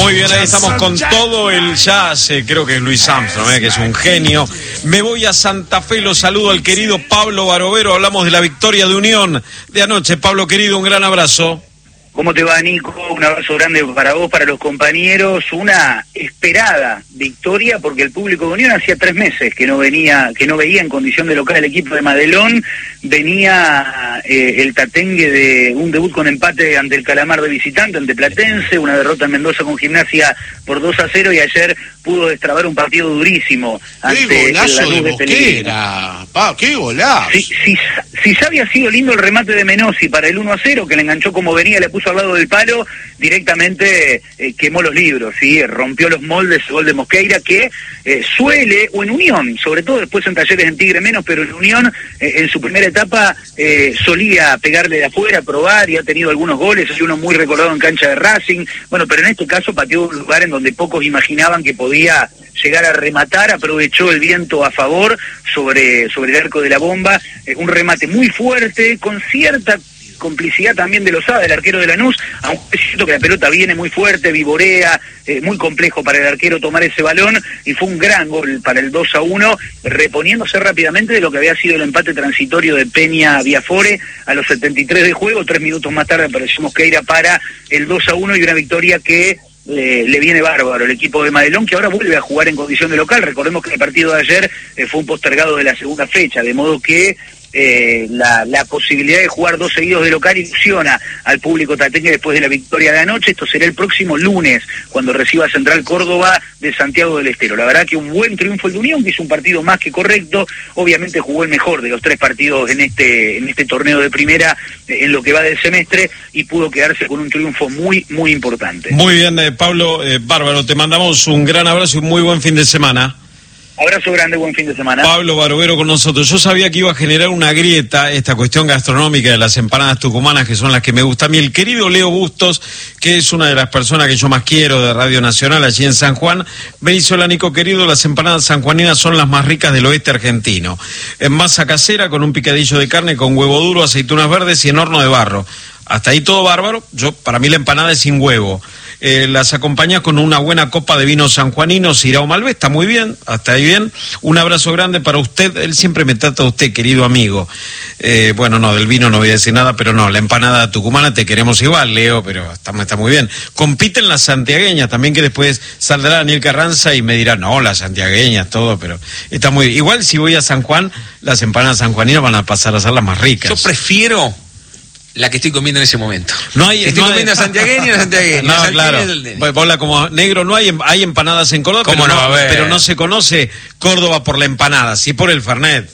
Muy bien, ahí estamos con todo el jazz, creo que es Luis Armstrong, que es un genio. Me voy a Santa Fe, lo saludo al querido Pablo Barovero, hablamos de la victoria de Unión de anoche. Pablo, querido, un gran abrazo. ¿Cómo te va, Nico? Un abrazo grande para vos, para los compañeros. Una esperada victoria porque el público de Unión hacía 3 meses que no veía en condición de local el equipo de Madelón. Venía el tatengue de un debut con empate ante el Calamar de visitante, ante Platense, una derrota en Mendoza con Gimnasia por 2-0 y ayer pudo destrabar un partido durísimo ante el Lanús de Pellegrini. ¡Qué golazo! Si ya había sido lindo el remate de Menossi para el 1-0, que le enganchó como venía, le puso al lado del palo, directamente quemó los libros, ¿sí? Rompió los moldes, el gol de Mosqueira, que suele, o en Unión, sobre todo después en Talleres en Tigre menos, pero en Unión, en su primera etapa, solía pegarle de afuera, probar, y ha tenido algunos goles, hay uno muy recordado en cancha de Racing, bueno, pero en este caso pateó un lugar en donde pocos imaginaban que podía llegar a rematar, aprovechó el viento a favor sobre el arco de la bomba, un remate muy fuerte, con cierta complicidad también de Lozada, el arquero de Lanús, aunque es cierto que la pelota viene muy fuerte, vivorea, muy complejo para el arquero tomar ese balón, y fue un gran gol para el 2-1, reponiéndose rápidamente de lo que había sido el empate transitorio de Peña Viafore a los 73 de juego. 3 minutos más tarde apareció Mosqueira para el 2-1 y una victoria que le viene bárbaro el equipo de Madelón, que ahora vuelve a jugar en condición de local. Recordemos que el partido de ayer fue un postergado de la segunda fecha, de modo que la posibilidad de jugar 2 seguidos de local ilusiona al público tatengue después de la victoria de anoche. Esto será el próximo lunes, cuando reciba Central Córdoba de Santiago del Estero. La verdad que un buen triunfo el de Unión, que hizo un partido más que correcto. Obviamente jugó el mejor de los 3 partidos en este torneo de primera, en lo que va del semestre, y pudo quedarse con un triunfo muy, muy importante. Muy bien, Pablo, bárbaro, te mandamos un gran abrazo y un muy buen fin de semana. Abrazo grande, buen fin de semana. Pablo Barovero con nosotros. Yo sabía que iba a generar una grieta esta cuestión gastronómica de las empanadas tucumanas, que son las que me gustan a mí. El querido Leo Bustos, que es una de las personas que yo más quiero de Radio Nacional allí en San Juan, me hizo la Nico querido, las empanadas sanjuaninas son las más ricas del oeste argentino. En masa casera, con un picadillo de carne, con huevo duro, aceitunas verdes y en horno de barro. Hasta ahí todo bárbaro. Para mí la empanada es sin huevo. Las acompaña con una buena copa de vino sanjuanino, Syrah Malbec, está muy bien, hasta ahí bien. Un abrazo grande para usted, él siempre me trata a usted, querido amigo. Bueno, no, del vino no voy a decir nada, pero no, la empanada tucumana te queremos igual, Leo, pero está muy bien. Compiten las santiagueñas también, que después saldrá Daniel Carranza y me dirá, no, las santiagueñas, todo, pero está muy bien. Igual si voy a San Juan, las empanadas sanjuaninas van a pasar a ser las más ricas. Yo prefiero la que estoy comiendo en ese momento. Estoy comiendo santiagueña. No, claro. Bola como negro, no hay empanadas en Córdoba, ¿cómo pero no se conoce Córdoba por la empanada, sí por el Fernet.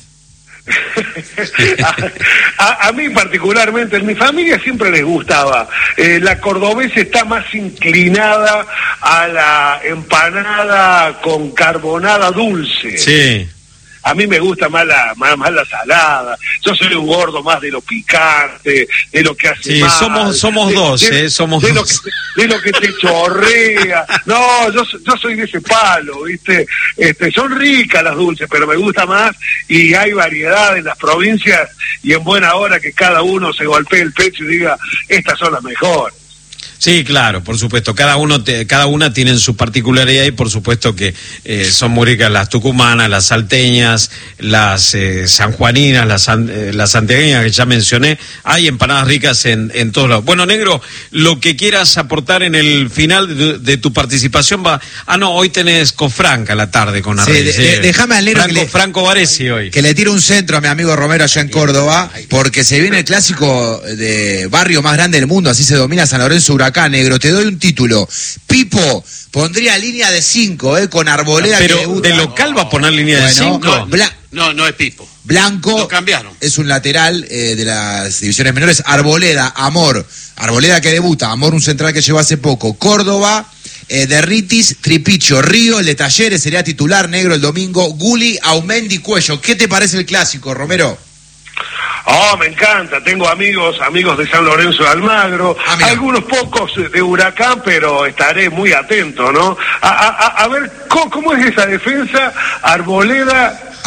A mí particularmente, en mi familia siempre les gustaba. La cordobesa está más inclinada a la empanada con carbonada dulce. Sí. A mí me gusta más la salada. Yo soy un gordo más de lo picante, de lo que hace mal. Sí, somos dos. De lo que te chorrea. No, yo soy de ese palo, ¿viste? Son ricas las dulces, pero me gusta más, y hay variedad en las provincias, y en buena hora que cada uno se golpee el pecho y diga, estas son las mejores. Sí, claro, por supuesto, cada una tiene su particularidad, y por supuesto que son muy ricas las tucumanas, las salteñas, las sanjuaninas, las santiagueñas que ya mencioné. Hay empanadas ricas en todos lados. Bueno, negro, lo que quieras aportar en el final de tu participación va... no, hoy tenés Cofranca a la tarde con Arrey. Sí, déjame al negro Franco Varesi hoy. Que le tire un centro a mi amigo Romero allá en Córdoba, porque se viene el clásico de barrio más grande del mundo, así se domina San Lorenzo Huracán. Negro, te doy un título. Pipo pondría línea de 5, con Arboleda. Pero de local va a poner línea de 5. No es Pipo. Blanco lo cambiaron. Es un lateral de las divisiones menores. Arboleda, Amor. Arboleda que debuta. Amor, un central que llegó hace poco. Córdoba, Derritis, Tripicho, Río, el de Talleres sería titular, negro, el domingo. Guli, Aumendi, Cuello. ¿Qué te parece el clásico, Romero? Me encanta, tengo amigos de San Lorenzo de Almagro, algunos pocos de Huracán, pero estaré muy atento, ¿no? A ver, ¿cómo es esa defensa? Arboleda,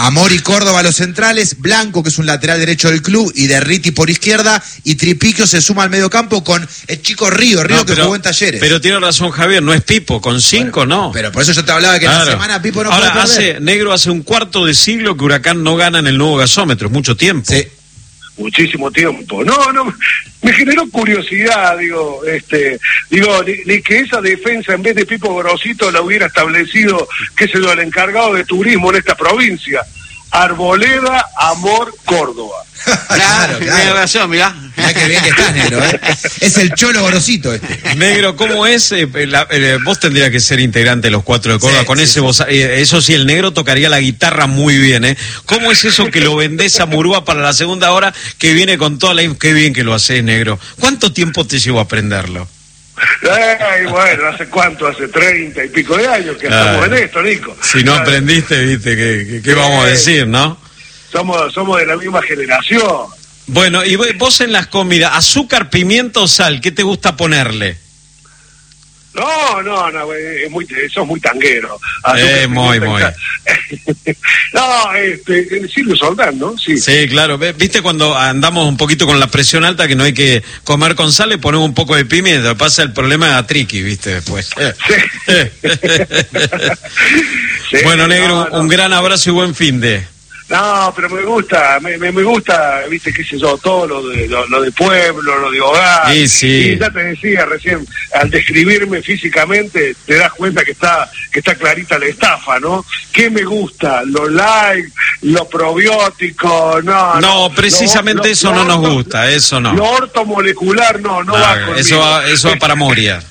Amor y Córdoba los centrales, Blanco, que es un lateral derecho del club, y Derriti por izquierda, y Tripiquio se suma al mediocampo con el chico Río que jugó en Talleres. Pero tiene razón Javier, no es Pipo, con 5 no. Pero por eso yo te hablaba que en la semana Pipo no Ahora, puede perder. Negro, hace un cuarto de siglo que Huracán no gana en el nuevo gasómetro, es mucho tiempo. Sí. Muchísimo tiempo. No, me generó curiosidad, ni que esa defensa en vez de Pipo Gorosito la hubiera establecido, qué sé yo, el encargado de turismo en esta provincia. Arboleda, Amor, Córdoba. Claro. Tiene razón, mirá. Mirá que bien que estás, Negro, Es el Cholo Gorosito este. Negro, ¿cómo es? Vos tendrías que ser integrante de los 4 de Córdoba, con ese voz, eso sí, el Negro tocaría la guitarra muy bien, ¿eh? ¿Cómo es eso que lo vendés a Murúa para la segunda hora, que viene con toda la... Qué bien que lo haces, Negro. ¿Cuánto tiempo te llevó a aprenderlo? Bueno, ¿hace cuánto? Hace 30 y pico de años que estamos en esto, Nico. Si no aprendiste, viste, ¿qué vamos a decir, no? Somos de la misma generación. Bueno, y vos en las comidas, azúcar, pimiento o sal, ¿qué te gusta ponerle? No, sos muy tanguero. Muy. No, Silvio Soldán, ¿no? Sí, claro. ¿Viste cuando andamos un poquito con la presión alta que no hay que comer con sal, le ponemos un poco de pimienta? Pasa el problema de triqui, ¿viste? Después. Sí, bueno, Negro, un gran abrazo y buen fin de... No, pero me gusta, viste, qué sé yo, todo lo de pueblo, lo de hogar. Sí. Y ya te decía recién, al describirme físicamente, te das cuenta que está clarita la estafa, ¿no? ¿Qué me gusta? Lo light, lo probiótico, no, precisamente eso no nos gusta, eso no. Lo ortomolecular, no va conmigo. Eso va para Moria.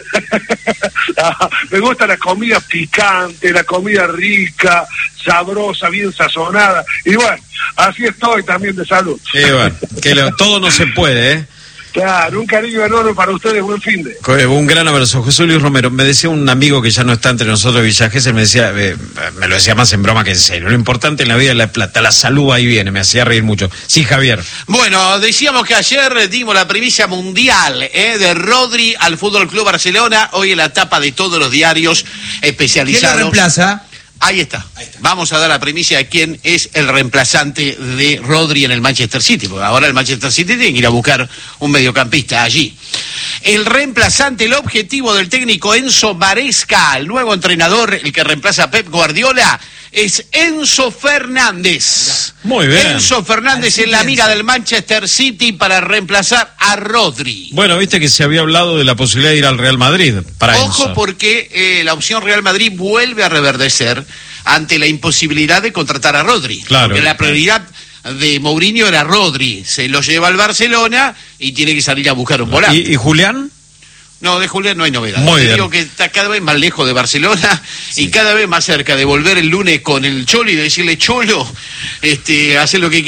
Me gusta la comida picante, la comida rica, sabrosa, bien sazonada. Y bueno, así estoy también de salud. Todo no se puede, ¿eh? Claro, un cariño enorme para ustedes, buen fin de. Un gran abrazo. José Luis Romero, me decía un amigo que ya no está entre nosotros, Villa Gesell, me lo decía más en broma que en serio. Lo importante en la vida es la plata, la salud ahí viene, me hacía reír mucho. Sí, Javier. Bueno, decíamos que ayer dimos la primicia mundial de Rodri al Fútbol Club Barcelona, hoy en la tapa de todos los diarios especializados. ¿Quién lo reemplaza? Ahí está. Vamos a dar la primicia de quién es el reemplazante de Rodri en el Manchester City, porque ahora el Manchester City tiene que ir a buscar un mediocampista allí. El reemplazante, el objetivo del técnico Enzo Maresca, el nuevo entrenador, el que reemplaza a Pep Guardiola, es Enzo Fernández. Muy bien. Enzo Fernández es la mira del Manchester City para reemplazar a Rodri. Bueno, viste que se había hablado de la posibilidad de ir al Real Madrid para Ojo, Enzo. porque la opción Real Madrid vuelve a reverdecer ante la imposibilidad de contratar a Rodri. Claro. Porque la prioridad de Mourinho era Rodri. Se lo lleva al Barcelona y tiene que salir a buscar un volante. ¿Y Julián? No, de Julián no hay novedad. Muy bien. Digo que está cada vez más lejos de Barcelona y cada vez más cerca de volver el lunes con el Cholo y decirle, Cholo, haz lo que